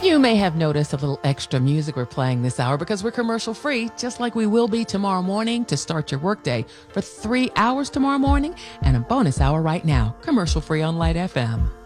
You may have noticed a little extra music we're playing this hour because we're commercial free, just like we will be tomorrow morning to start your workday for 3 hours tomorrow morning and a bonus hour right now, commercial free on Light FM.